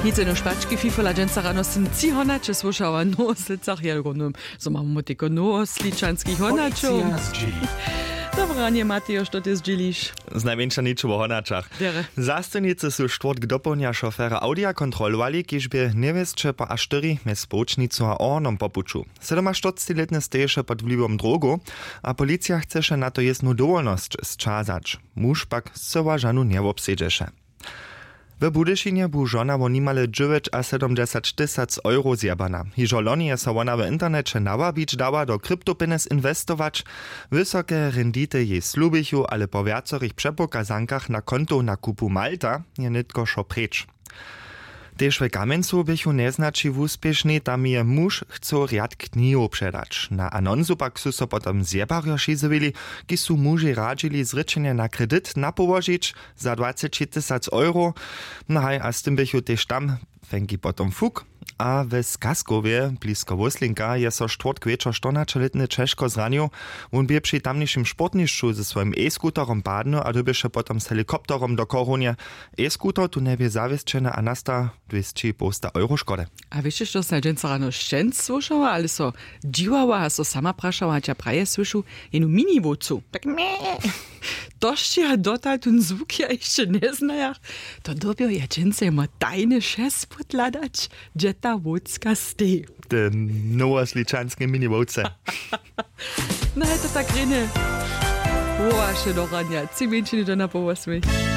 Nic no špačky FIFA dženca rano sem 3 honače slušala no slicach jelgonom. So mamy tylko no sličanských honačov. Dobra, nie Mateo, što ty zdzielisz? Znajmniejsza niczego o honaczach. Zastojnicy su štvrtk doplnia šoféra Audia kontrolovali, kiž by niewieszcze po A4 mez Spočnicu a Ornom popuču. 47-letny steješe pod vlivom drogu, a policja chceše na to jesnu dowolność zčazać. Muž pak zcela žanu neobsedzeše. W Budyšinie bu żona wo nimale 970 000 euro zjebana. Hižo loni je so ona w internecie nawabić dała do kryptopines inwestować. Wysokie rendite jej slubichu, ale po wiacorich przepokazankach na konto na kupu Malta je nitko šo preč. Tež w Kamencu bychu neznači wuspiešný, tam je muž chcel riad knihov předać. Na anonzu pak su so potom zjebario šizovili, ki su muži radžili zrečenie na kredit napołožić za 20 000 euro. No haj, a z tym bychu tež tam fengi potom fuk. A w Skaskowie, blisko Woslinka, je so štvrtk večer 14-letny Češko zranil. On bie przy tamniejszym sportniszczu ze swoim e-skuterom padno, a dobyše potom s helikopterom do Korunie. E-skuter tu nebie zawieszczene, a nasta 200 euro szkody. A wiesz, że sa dženca rano šćenc slušala, ale so dziwała, a so sama prašała, ťa praje słyšu jenu minivocu. Tak meh. Tož ja dotal ten zvuk ja ešte neznajach. To dobio ja dženca ima tajne šest podladać, gdzie ta wódzka stej. Te nowosličanske minivoce. No je to tak rine. Łoaše do rania, 3 minčiny do na po 8.